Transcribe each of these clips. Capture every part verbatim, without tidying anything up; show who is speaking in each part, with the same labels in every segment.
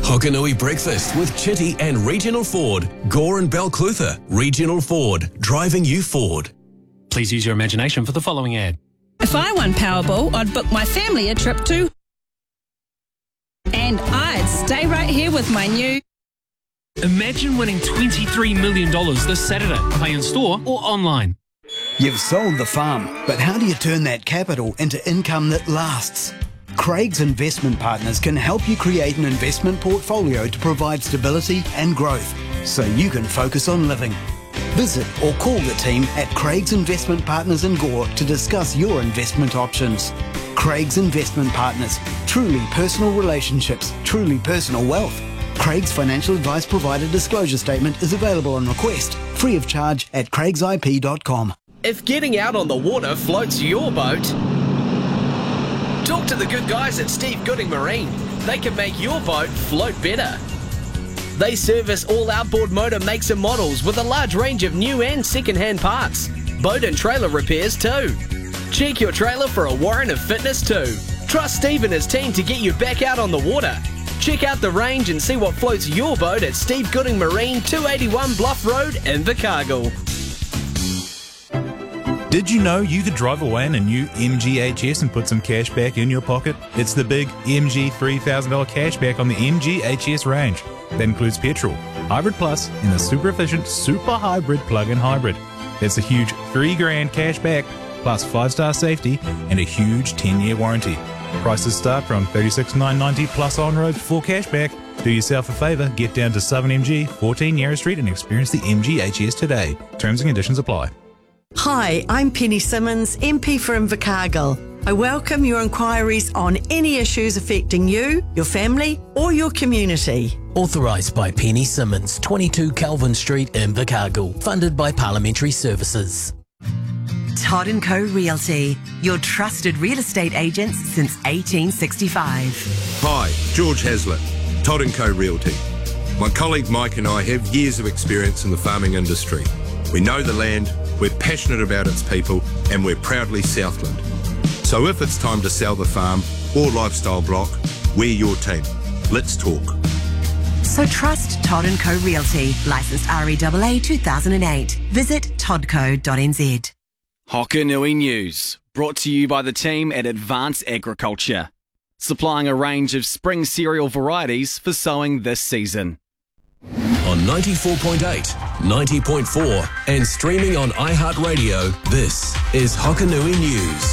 Speaker 1: Hokanui Breakfast with Chitty and Regional Ford. Gore and Balclutha. Regional Ford. Driving you forward.
Speaker 2: Please use your imagination for the following ad.
Speaker 3: If I won Powerball, I'd book my family a trip to... And I'd stay right here with my new...
Speaker 2: Imagine winning twenty-three million dollars this Saturday. Play in store or online.
Speaker 4: You've sold the farm, but how do you turn that capital into income that lasts? Craig's Investment Partners can help you create an investment portfolio to provide stability and growth so you can focus on living. Visit or call the team at Craig's Investment Partners in Gore to discuss your investment options. Craig's Investment Partners. Truly personal relationships, truly personal wealth. Craig's financial advice provider disclosure statement is available on request, free of charge at craigs I P dot com.
Speaker 5: If getting out on the water floats your boat, talk to the good guys at Steve Gooding Marine. They can make your boat float better. They service all outboard motor makes and models with a large range of new and second-hand parts. Boat and trailer repairs too. Check your trailer for a warrant of fitness too. Trust Steve and his team to get you back out on the water. Check out the range and see what floats your boat at Steve Gooding Marine, two eighty-one Bluff Road in Invercargill.
Speaker 6: Did you know you could drive away in a new M G H S and put some cash back in your pocket? It's the big M G three thousand dollars cashback on the M G H S range. That includes petrol, Hybrid Plus, and the super efficient Super Hybrid plug-in hybrid. That's a huge three grand cash back, plus five-star safety and a huge ten-year warranty. Prices start from thirty-six thousand nine hundred ninety dollars plus on-road for cashback. Do yourself a favour, get down to Southern M G, fourteen Yarra Street and experience the M G H S today. Terms and conditions apply.
Speaker 7: Hi, I'm Penny Simmons, M P for Invercargill. I welcome your inquiries on any issues affecting you, your family or your community.
Speaker 8: Authorised by Penny Simmons, twenty-two Calvin Street, Invercargill. Funded by Parliamentary Services.
Speaker 9: Todd and Co Realty, your trusted real estate agents since eighteen sixty-five.
Speaker 10: Hi, George Hazlitt, Todd and Co Realty. My colleague Mike and I have years of experience in the farming industry. We know the land, we're passionate about its people, and we're proudly Southland. So if it's time to sell the farm or lifestyle block, we're your team. Let's talk.
Speaker 9: So trust Todd and Co Realty, licensed R E A A two thousand eight. Visit toddco dot n z.
Speaker 11: Hokanui News, brought to you by the team at Advanced Agriculture, supplying a range of spring cereal varieties for sowing this season.
Speaker 1: On ninety-four point eight, ninety point four and streaming on iHeartRadio, this is Hokanui News.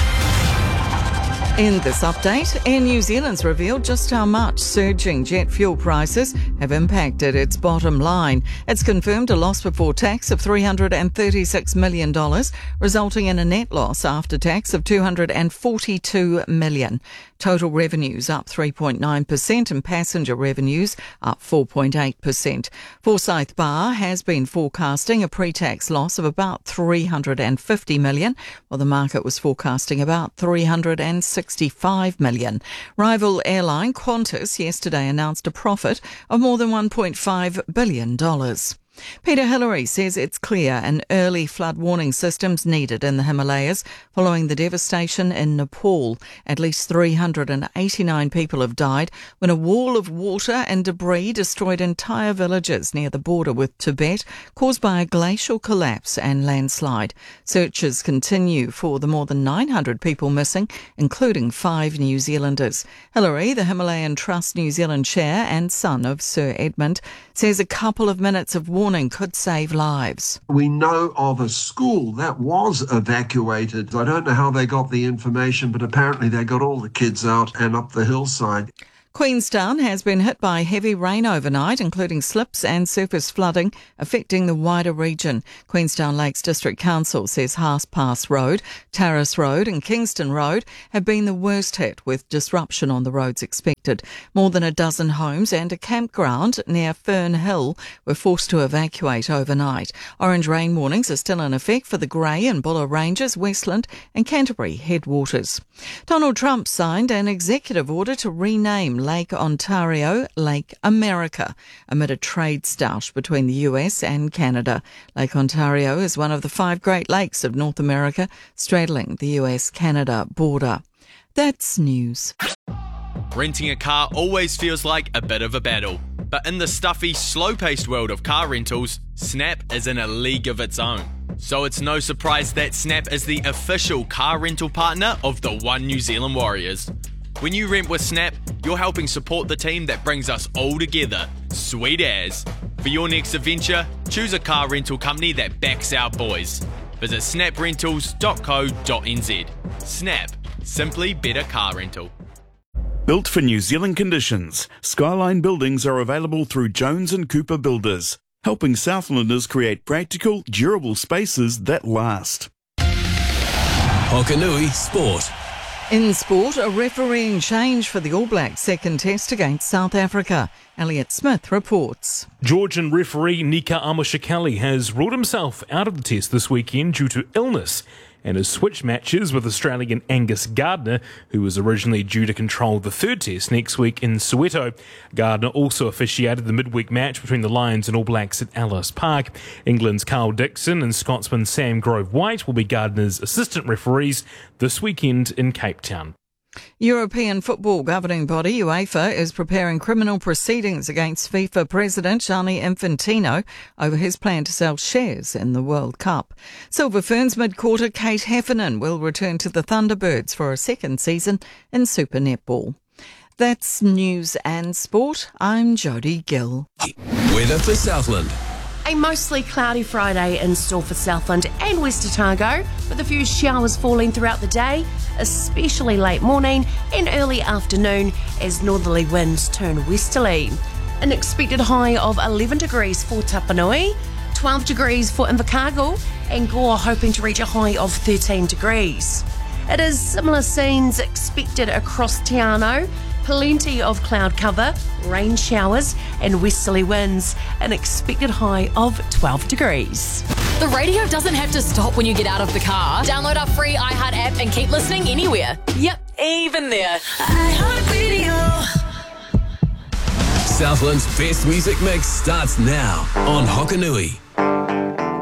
Speaker 12: In this update, Air New Zealand's revealed just how much surging jet fuel prices have impacted its bottom line. It's confirmed a loss before tax of three hundred thirty-six million dollars, resulting in a net loss after tax of two hundred forty-two million dollars. Total revenues up three point nine percent and passenger revenues up four point eight percent. Forsyth Barr has been forecasting a pre-tax loss of about three hundred fifty million dollars, while the market was forecasting about three hundred sixty-five million dollars. Rival airline Qantas yesterday announced a profit of more than one point five billion dollars. Peter Hillary says it's clear an early flood warning system's needed in the Himalayas following the devastation in Nepal. At least three hundred eighty-nine people have died when a wall of water and debris destroyed entire villages near the border with Tibet, caused by a glacial collapse and landslide. Searches continue for the more than nine hundred people missing, including five New Zealanders. Hillary, the Himalayan Trust New Zealand chair and son of Sir Edmund, says a couple of minutes of warning could save lives.
Speaker 13: We know of a school that was evacuated. I don't know how they got the information, but apparently they got all the kids out and up the hillside.
Speaker 12: Queenstown has been hit by heavy rain overnight, including slips and surface flooding, affecting the wider region. Queenstown Lakes District Council says Haas Pass Road, Terrace Road and Kingston Road have been the worst hit, with disruption on the roads expected. More than a dozen homes and a campground near Fern Hill were forced to evacuate overnight. Orange rain warnings are still in effect for the Grey and Buller Ranges, Westland and Canterbury headwaters. Donald Trump signed an executive order to rename Lake Ontario Lake America amid a trade stoush between the U S and Canada. Lake Ontario is one of the five Great Lakes of North America, straddling the U S Canada border. That's news.
Speaker 14: Renting a car always feels like a bit of a battle, but in the stuffy, slow-paced world of car rentals, Snap is in a league of its own. So it's no surprise that Snap is the official car rental partner of the One New Zealand Warriors. When you rent with Snap, you're helping support the team that brings us all together. Sweet as. For your next adventure, choose a car rental company that backs our boys. Visit snap rentals dot co dot n z. Snap. Simply better car rental.
Speaker 15: Built for New Zealand conditions, Skyline buildings are available through Jones and Cooper Builders, helping Southlanders create practical, durable spaces that last.
Speaker 1: Hokanui Sport.
Speaker 12: In sport, a refereeing change for the All Blacks' second test against South Africa. Elliot Smith reports.
Speaker 16: Georgian referee Nika Amoshikali has ruled himself out of the test this weekend due to illness and has switched matches with Australian Angus Gardner, who was originally due to control the third test next week in Soweto. Gardner also officiated the midweek match between the Lions and All Blacks at Ellis Park. England's Carl Dixon and Scotsman Sam Grove-White will be Gardner's assistant referees this weekend in Cape Town.
Speaker 12: European football governing body UEFA is preparing criminal proceedings against FIFA President Gianni Infantino over his plan to sell shares in the World Cup. Silver Ferns mid-quarter Kate Heffernan will return to the Thunderbirds for a second season in Super Netball. That's news and sport. I'm Jodie Gill.
Speaker 1: Weather for Southland.
Speaker 17: A mostly cloudy Friday in store for Southland and West Otago, with a few showers falling throughout the day, especially late morning and early afternoon as northerly winds turn westerly. An expected high of eleven degrees for Tapanui, twelve degrees for Invercargill, and Gore hoping to reach a high of thirteen degrees. It is similar scenes expected across Te Anau. Plenty of cloud cover, rain showers and westerly winds. An expected high of twelve degrees.
Speaker 18: The radio doesn't have to stop when you get out of the car. Download our free iHeart app and keep listening anywhere. Yep, even there. iHeart Radio.
Speaker 1: Southland's best music mix starts now on Hokanui.